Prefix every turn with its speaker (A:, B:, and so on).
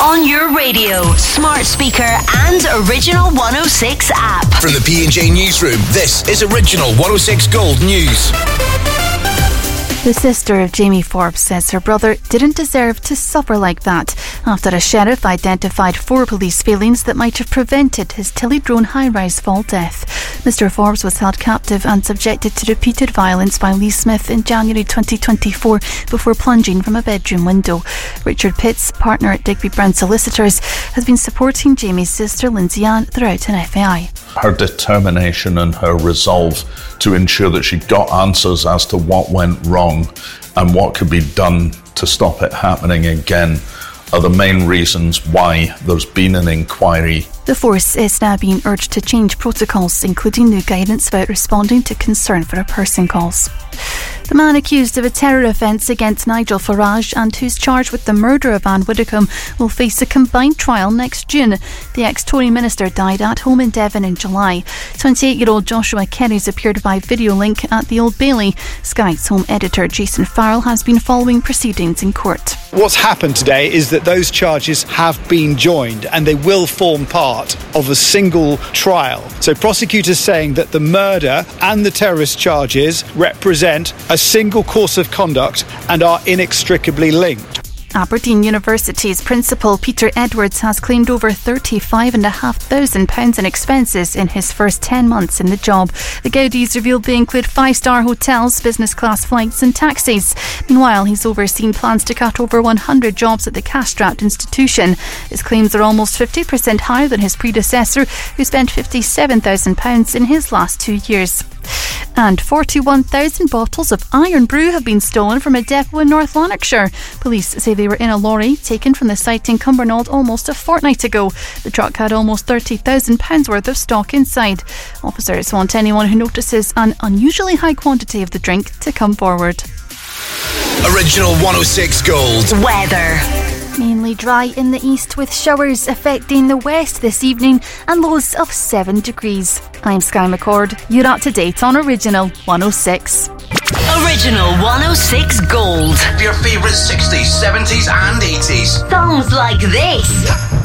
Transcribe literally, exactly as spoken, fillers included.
A: On your radio, smart speaker and Original one oh six app.
B: From the P and J Newsroom, this is Original one oh six Gold News.
C: The sister of Jamie Forbes says her brother didn't deserve to suffer like that after a sheriff identified four police failings that might have prevented his Tillydrone high-rise fall death. Mister Forbes was held captive and subjected to repeated violence by Lee Smith in January twenty twenty-four before plunging from a bedroom window. Richard Pitts, partner at Digby Brown Solicitors, has been supporting Jamie's sister Lindsay Ann throughout an F A I.
D: Her determination and her resolve to ensure that she got answers as to what went wrong and what could be done to stop it happening again are the main reasons why there's been an inquiry.
C: The force is now being urged to change protocols, including new guidance about responding to concern for a person calls. The man accused of a terror offence against Nigel Farage and who's charged with the murder of Anne Widdecombe will face a combined trial next June. The ex-Tory minister died at home in Devon in July. twenty-eight-year-old Joshua Kenny's appeared by video link at the Old Bailey. Sky's home editor Jason Farrell has been following proceedings in court.
E: What's happened today is that those charges have been joined and they will form part of a single trial. So prosecutors saying that the murder and the terrorist charges represent a single course of conduct and are inextricably linked.
C: Aberdeen University's principal Peter Edwards has claimed over thirty-five thousand five hundred pounds in expenses in his first ten months in the job. The Gaudies revealed they include five-star hotels, business class flights and taxis. Meanwhile, he's overseen plans to cut over one hundred jobs at the cash-strapped institution. His claims are almost fifty percent higher than his predecessor, who spent fifty-seven thousand pounds in his last two years. And forty-one thousand bottles of Iron Brew have been stolen from a depot in North Lanarkshire. Police say they were in a lorry taken from the site in Cumbernauld almost a fortnight ago. The truck had almost thirty thousand pounds worth of stock inside. Officers want anyone who notices an unusually high quantity of the drink to come forward.
B: Original one oh six Gold.
A: Weather.
C: Mainly dry in the east with showers affecting the west this evening and lows of seven degrees. I'm Sky McCord. You're up to date on Original one oh six.
A: Original one oh six Gold.
B: Your favourite sixties, seventies and eighties.
A: Songs like this.